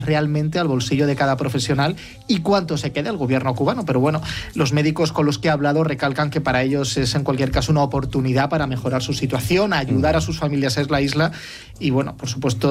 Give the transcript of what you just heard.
realmente al bolsillo de cada profesional y cuánto se queda el gobierno cubano. Pero bueno, los médicos con los que he hablado recalcan que para ellos es en cualquier caso una oportunidad para mejorar su situación, ayudar a sus familias en la isla y bueno, por supuesto